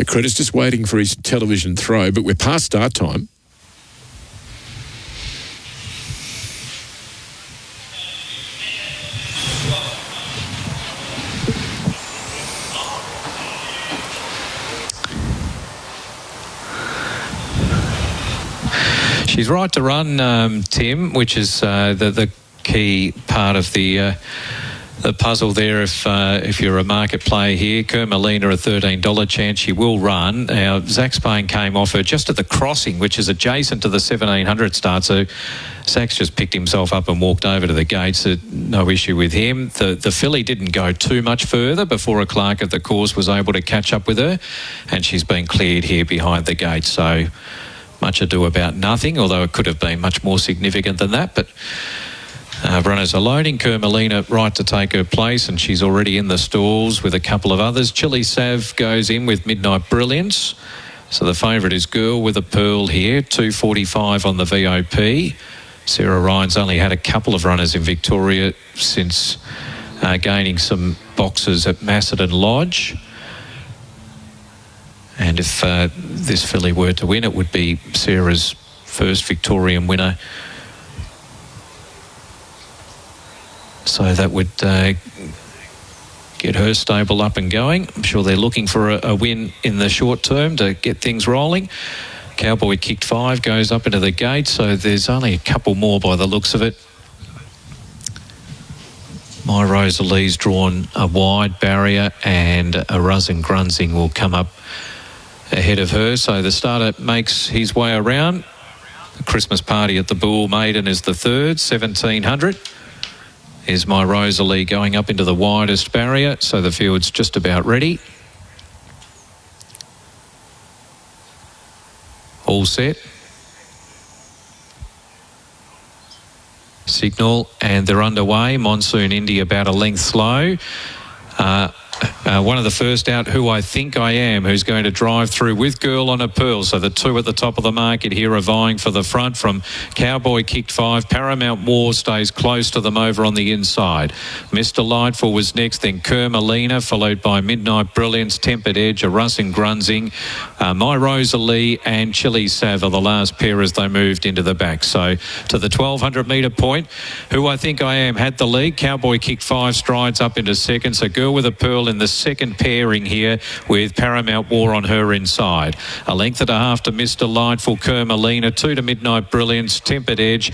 credits, just waiting for his television throw, but we're past start time. She's right to run, Tim, which is the key part of the puzzle there. If you're a market player here, Kermalina, a $13 chance she will run. Now, Zach Spain came off her just at the crossing, which is adjacent to the 1700 start. So Zach's just picked himself up and walked over to the gate, so no issue with him. The filly didn't go too much further before a clerk at the course was able to catch up with her, and she's been cleared here behind the gate. So much ado about nothing, although it could have been much more significant than that. But runners are loading. Kermalina right to take her place, and she's already in the stalls with a couple of others. Chili Sav goes in with Midnight Brilliance. So the favourite is Girl with a Pearl here, 245 on the VOP. Sarah Ryan's only had a couple of runners in Victoria since gaining some boxes at Macedon Lodge. And if this filly were to win, it would be Sarah's first Victorian winner. So that would get her stable up and going. I'm sure they're looking for a win in the short term to get things rolling. Cowboy Kicked 5 goes up into the gate, so there's only a couple more by the looks of it. My Rosalie's drawn a wide barrier, and a Ruzzin Grunzing will come up ahead of her. So the starter makes his way around. The Christmas Party at the Bull Maiden is the third, 1700. Is My Rosalie going up into the widest barrier, so the field's just about ready. All set. Signal, and they're underway. Monsoon Indy about a length slow. One of the first out, Who I Think I Am, who's going to drive through with Girl on a Pearl. So the two at the top of the market here are vying for the front from Cowboy Kicked 5. Paramount War stays close to them over on the inside. Mr. Lightful was next, then Kermalina, followed by Midnight Brilliance, Tempered Edge, a Russing Grunzing, My Rosalie and Chili Sav are the last pair as they moved into the back. So to the 1200 metre point, Who I Think I Am had the lead. Cowboy Kicked 5 strides up into second. So Girl with a Pearl in the second pairing here with Paramount War on her inside. A length and a half to Mr. Lightful, Kermalina, 2 to Midnight Brilliance, Tempered Edge,